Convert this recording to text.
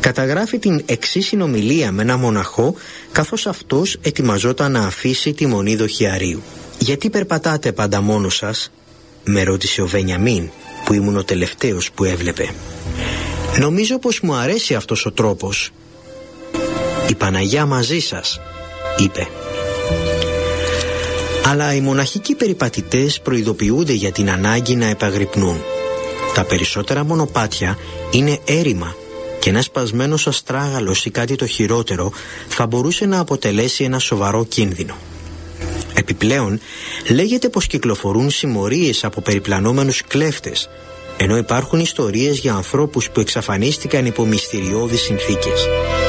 καταγράφει την εξής συνομιλία με ένα μοναχό, καθώς αυτός ετοιμαζόταν να αφήσει τη μονή δοχιαρίου. «Γιατί περπατάτε πάντα μόνος σας?» με ρώτησε ο Βενιαμίν, που ήμουν ο τελευταίος που έβλεπε. «Νομίζω πως μου αρέσει αυτός ο τρόπος». «Η Παναγιά μαζί σας», είπε. Αλλά οι μοναχικοί περιπατητές προειδοποιούνται για την ανάγκη να επαγρυπνούν. Τα περισσότερα μονοπάτια είναι έρημα και ένας σπασμένος αστράγαλος ή κάτι το χειρότερο θα μπορούσε να αποτελέσει ένα σοβαρό κίνδυνο. Επιπλέον, λέγεται πως κυκλοφορούν συμμορίες από περιπλανόμενους κλέφτες, ενώ υπάρχουν ιστορίες για ανθρώπους που εξαφανίστηκαν υπό μυστηριώδεις συνθήκες.